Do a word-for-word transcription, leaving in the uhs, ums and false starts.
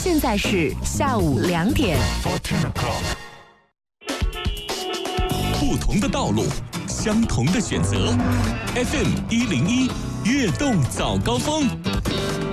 现在是下午两点。 不同的道路，相同的选择。F M 一零一，悦动早高峰。